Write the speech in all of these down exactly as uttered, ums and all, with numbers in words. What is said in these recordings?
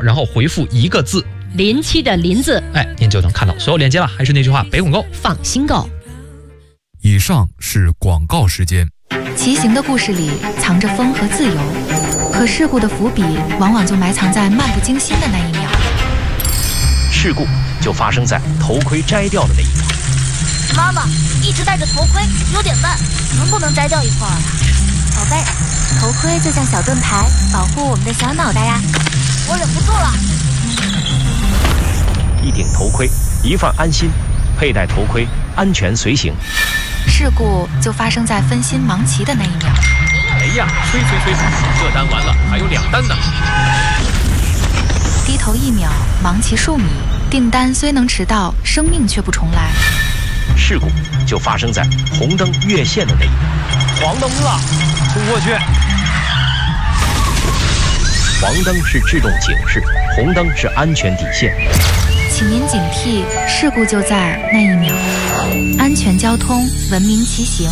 然后回复一个字临期的临字， 哎，您就能看到所有链接了。还是那句话，北广购， 放心购。 以上是广告时间。 骑行的故事里藏着风和自由，可事故的伏笔往往就埋藏在漫不经心的那一秒。 事故就发生在头盔摘掉的那一秒。 妈妈一直戴着头盔，有点慢，能不能摘掉一会儿啊？宝贝，头盔就像小盾牌，保护我们的小脑袋呀。我忍不住了。 一顶头盔，一份安心，佩戴头盔，安全随行。 事故就发生在分心忙骑的那一秒。 哎呀，催催催，这单完了，还有两单呢。 低头一秒，忙骑数米，订单虽能迟到，生命却不重来。 事故就发生在红灯越线的那一秒。黄灯了，冲过去。黄灯是制动警示，红灯是安全底线。 请您警惕，事故就在那一秒。安全交通，文明骑行。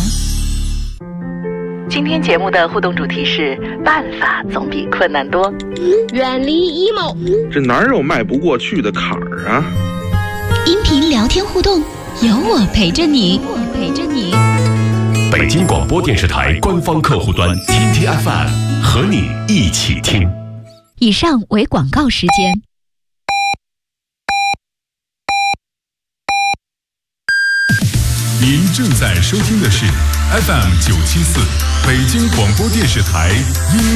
今天节目的互动主题是：办法总比困难多。 远离 emo， 这哪有迈不过去的坎儿啊？ 音频聊天互动，有我陪着你，我陪着你。 北京广播电视台官方客户端 T T F M 和你一起听。 以上为广告时间。 您正在收听的是 F M 九七四北京广播电视台音